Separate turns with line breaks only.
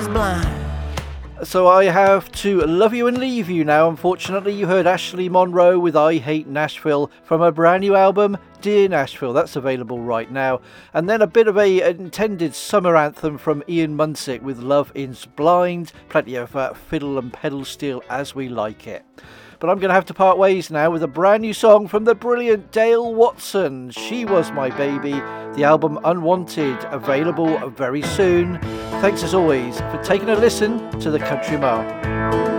blind.
So I have to love you and leave you now. Unfortunately, you heard Ashley Monroe with I Hate Nashville from her brand new album, Dear Nashville. That's available right now. And then a bit of an intended summer anthem from Ian Munsick with Love is Blind. Plenty of fiddle and pedal steel as we like it. But I'm going to have to part ways now with a brand new song from the brilliant Dale Watson. She Was My Baby. The album Unwanted, available very soon. Thanks as always for taking a listen to the Country Mile.